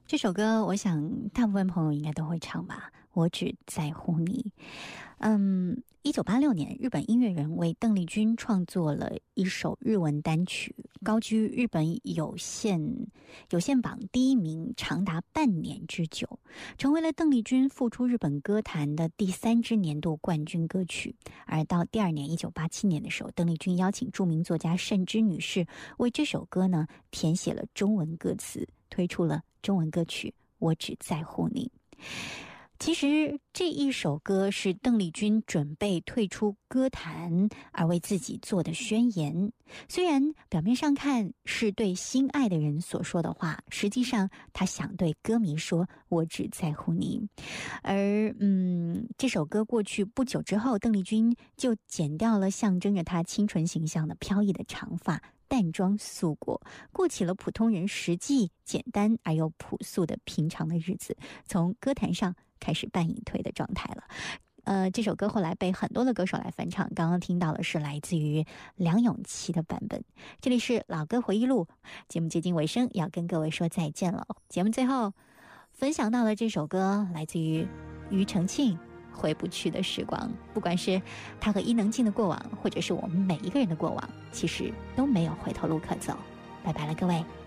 这首歌我想大部分朋友应该都会唱吧，我只在乎你。1986年，日本音乐人为邓丽君创作了一首日文单曲，高居日本有线榜第1名长达半年之久，成为了邓丽君复出日本歌坛的第3支年度冠军歌曲。而到第2年1987年的时候，邓丽君邀请著名作家慎之女士为这首歌呢填写了中文歌词，推出了中文歌曲《我只在乎你》。其实这一首歌是邓丽君准备退出歌坛而为自己做的宣言，虽然表面上看是对心爱的人所说的话，实际上她想对歌迷说我只在乎你。而这首歌过去不久之后，邓丽君就剪掉了象征着她清纯形象的飘逸的长发，淡妆素裹，过起了普通人实际简单而又朴素的平常的日子，从歌坛上开始半隐退的状态了。这首歌后来被很多的歌手来翻唱，刚刚听到的是来自于梁咏琪的版本。这里是老歌回忆录，节目接近尾声，要跟各位说再见了。节目最后分享到了这首歌，来自于庾澄庆，回不去的时光。不管是他和伊能静的过往，或者是我们每一个人的过往，其实都没有回头路可走。拜拜了各位。